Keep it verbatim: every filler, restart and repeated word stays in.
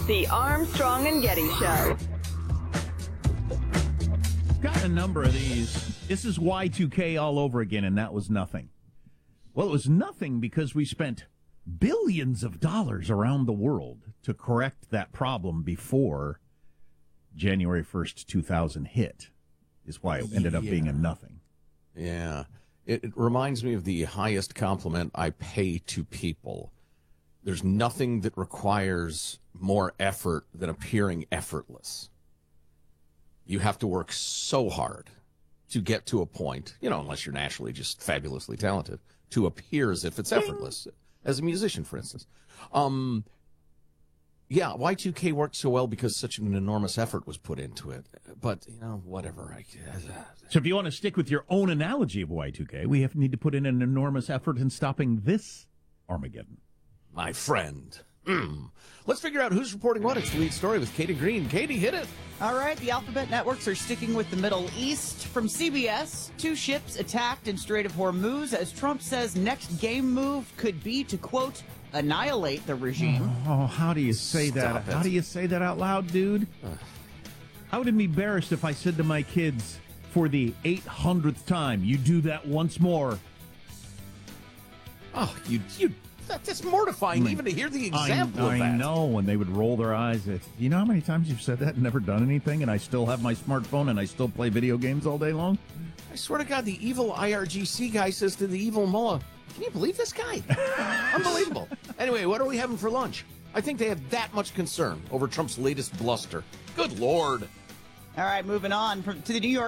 The Armstrong and Getty Show. Got a number of these. This is Y two K all over again, and that was nothing. Well, it was nothing because we spent billions of dollars around the world to correct that problem before January first, two thousand hit, is why it ended up yeah. being a nothing. Yeah. It, it reminds me of the highest compliment I pay to people. There's nothing that requires more effort than appearing effortless. You have to work so hard to get to a point, you know, unless you're naturally just fabulously talented, to appear as if it's effortless. As a musician, for instance. Um, yeah, Y two K worked so well because such an enormous effort was put into it. But, you know, whatever. I guess. So if you want to stick with your own analogy of Y two K, we have need to put in an enormous effort in stopping this Armageddon. My friend. Mm. Let's figure out who's reporting what. It's the lead story with Katie Green. Katie, hit it. All right, the Alphabet networks are sticking with the Middle East. From C B S, two ships attacked in Strait of Hormuz as Trump says next game move could be to, quote, annihilate the regime. Oh, how do you say Stop that? it. How do you say that out loud, dude? I would be embarrassed if I said to my kids for the eight hundredth time, you do that once more. Oh, you, you, that, that's mortifying even to hear the example I, of that. I know, when they would roll their eyes. It's, you know how many times you've said that and never done anything, and I still have my smartphone and I still play video games all day long? I swear to God, the evil I R G C guy says to the evil mullah, can you believe this guy? Unbelievable. Anyway, what are we having for lunch? I think they have that much concern over Trump's latest bluster. Good Lord. All right, moving on from, to the New York